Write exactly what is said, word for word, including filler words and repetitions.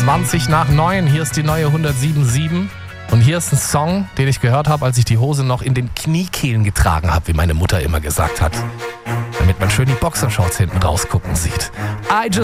zwanzig nach neun. Hier ist die neue hundertsieben Komma sieben. Und hier ist ein Song, den ich gehört habe, als ich die Hose noch in den Kniekehlen getragen habe, wie meine Mutter immer gesagt hat. Damit man schön die Boxershorts hinten rausgucken sieht. I just